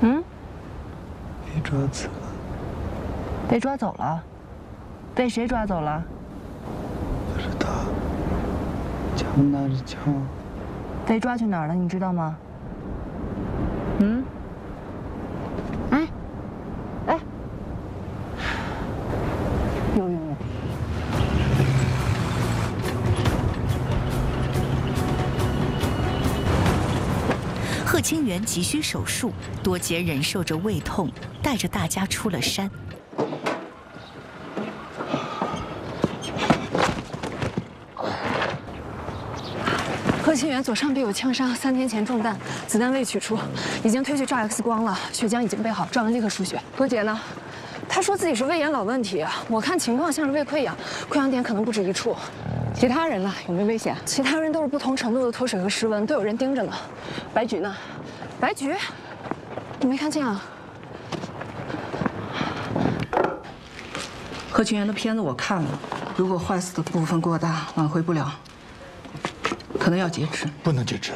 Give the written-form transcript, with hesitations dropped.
嗯？ 被抓走了。 被抓走了？被谁抓走了？ 不知道。枪拿着枪。 被抓去哪儿了？你知道吗？嗯？哎，哎，有。 贺清源急需手术，多杰忍受着胃痛，带着大家出了山。 贺清源左上臂有枪伤，3天前中弹，子弹未取出，已经推去照 X 光了，血浆已经备好，照完立刻输血。多杰呢？他说自己是胃炎老问题，我看情况像是胃溃疡，溃疡点可能不止一处。 其他人呢？有没有危险？ 其他人都是不同程度的脱水和失温，都有人盯着呢。 白菊呢？ 白菊，你没看见啊？ 贺清源的片子我看了，如果坏死的部分过大，挽回不了，可能要截肢。 不能截肢。